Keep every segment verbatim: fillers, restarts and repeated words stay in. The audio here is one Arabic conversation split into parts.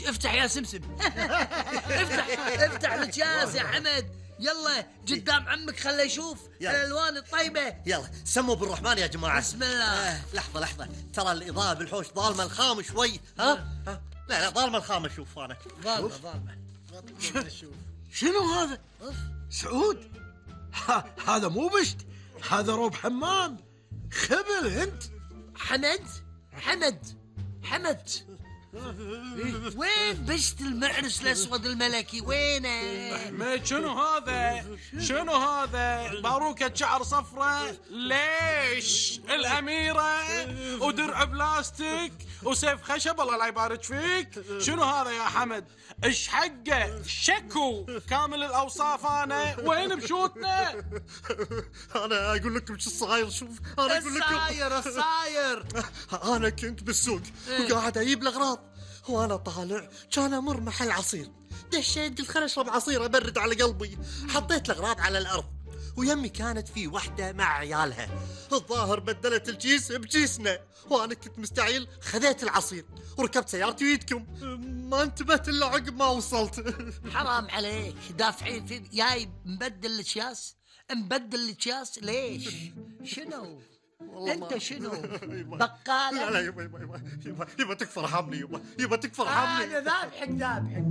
افتح يا سمسم. افتح افتح الأكياس يا حمد، يلا قدام عمك خله يشوف الألوان الطيبة. يلا سموا بالرحمن يا جماعة. بسم الله. آه لحظة لحظة، ترى الإضاءة بالحوش ظالمة الخام شوي. ها؟ ها؟ لا لا ظالمة الخام. شوف أنا ظالمة ظالمة. شنو هذا؟ سعود، هذا مو بشت، هذا روب حمام. خبل انت. حمد حمد حمد وين بشت المعرس الأسود الملكي؟ وينه؟ احمد شنو هذا؟ شنو هذا؟ باروكة شعر صفرة، ليش؟ الأميرة ودرع بلاستيك وسيف خشب، الله لا يبارك فيك. شنو هذا يا حمد؟ ايش حقه؟ شكو كامل الأوصاف. أنا وين بشوتنا؟ أنا أقول لكم شو الصاير. شوف أنا أقول لكم الصاير الصاير. أنا كنت بالسوق وقاعد أجيب الأغراض، وأنا طالع كان أمر محل عصير، دشيت قلت خل أشرب عصير أبرد على قلبي. حطيت الأغراض على الأرض ويمي كانت في وحدة مع عيالها، الظاهر بدلت الكيس بكيسنا، وأنا كنت مستعيل خذيت العصير وركبت سيارتي ويدكم، ما انتبهت إلا عقب ما وصلت. حرام عليك، دافعين في جاي مبدل الأكياس، مبدل الأكياس ليش؟ شنو؟ انت شنو؟ بقالة؟ لا لا يبا يبا يبا يبا, يبا تكفى ارحمني يبا يبا تكفى ارحمني. انا ذابحك ذابحك.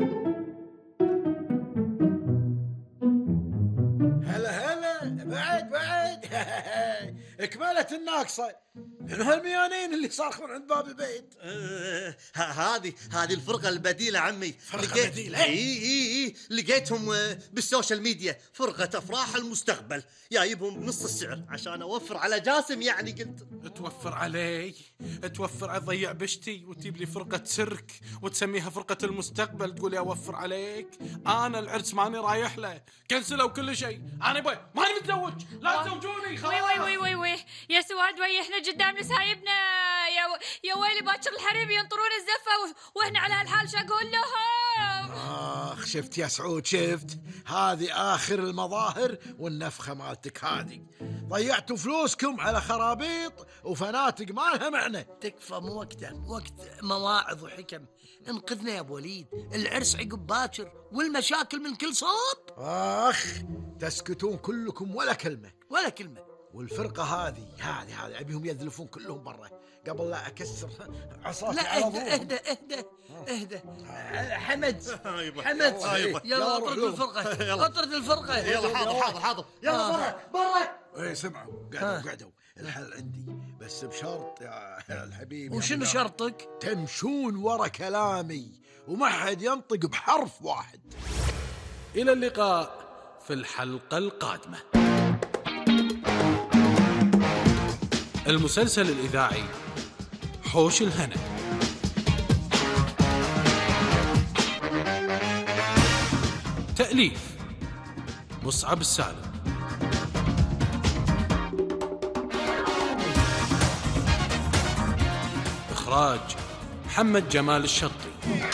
هلا هلا، بعد بعد. اكملت الناقصة. من هالميانين اللي صارخون عند باب البيت. آه هذه هذه الفرقة البديلة عمي. فرقة لقيت... بديلة؟ اي اي اي لقيتهم بالسوشيال ميديا، فرقة افراح المستقبل، جايبهم بنص السعر عشان اوفر على جاسم. يعني قلت توفر علي، توفر اضيع بشتي وتجيب لي فرقة سيرك وتسميها فرقة المستقبل، تقول لي اوفر عليك. انا العرس ماني رايح له، كنسلوا كل شيء. انا بوي ماني متزوج، لا تزوجوني خلاص. وي وي وي وي وي يا سواد، وي احنا قدام نسايبنا. يا و... يا ويلي باكر الحريم ينطرون الزفة و... واحنا على هالحال شو اقول لهم؟ اخ شفت يا سعود، شفت؟ هذه اخر المظاهر والنفخة مالتك هذه. ضيعتوا فلوسكم على خرابيط وفناتق ما لها معنى. تكفى، مو وقته، وقت مواعظ وحكم. انقذنا يا ابو وليد، العرس عقب باكر والمشاكل من كل صوب. اخ تسكتون كلكم ولا كلمة ولا كلمة. والفرقة هذه هذه هذه أبيهم يذلفون كلهم برا قبل لا أكسر عصاتي لا على اهدى ظهورهم. اهدى اهدى اهدى. حمد يلا حمد يلا اطرد الفرقة، اطرد الفرقة. يلا حاضر حاضر حاضر يلا برا برا. ايه سمعوا، قعدوا قعدوا. الحل عندي بس بشرط يا الحبيب. وشنو شرطك؟ تمشون ورا كلامي وما حد ينطق بحرف واحد. إلى اللقاء في الحلقة القادمة. المسلسل الإذاعي حوش الهنا، تأليف مصعب السالم، إخراج محمد جمال الشطي.